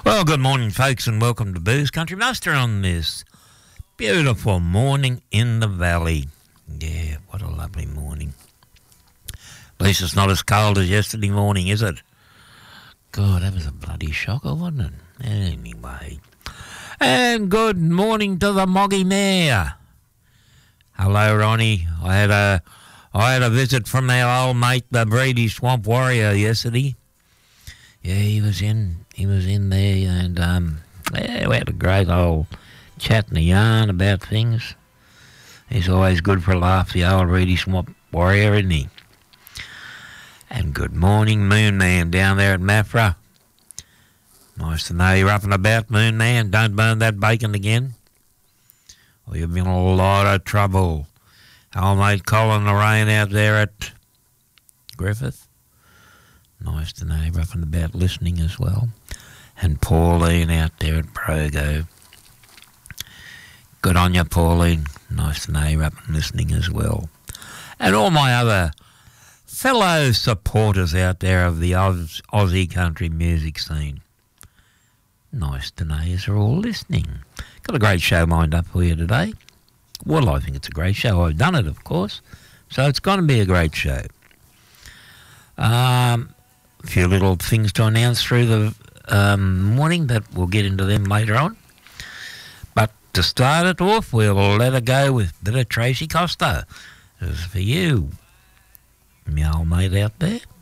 Well, good morning, folks, and welcome to Booze Country Muster on this beautiful morning in the valley. Yeah, what a lovely morning. At least it's not as cold as yesterday morning, is it? God, that was a bloody shocker, wasn't it? Anyway. And good morning to the Moggy Mare. Hello, Ronnie. I had a visit from our old mate, the Brady Swamp Warrior, yesterday. Yeah, he was in there, and yeah, we had a great old chat and a yarn about things. He's always good for a laugh, the old Brady Swamp Warrior, isn't he? And good morning, Moon Man, down there at Maffra. Nice to know you're up and about, Moon Man. Don't burn that bacon again, or you'll be in a lot of trouble. Old mate Colin Lorraine out there at Griffith. Nice to know you're up and about listening as well. And Pauline out there at Progo. Good on you, Pauline. Nice to know you're up and listening as well. And all my other fellow supporters out there of the Aussie country music scene. Nice to know you're all listening. Got a great show lined up for you today. Well, I think it's a great show. I've done it, of course. So it's going to be a great show. A few little things to announce through the morning, but we'll get into them later on. But to start it off, we'll let it go with a bit of Tracy Costa. This is for you, my old mate out there.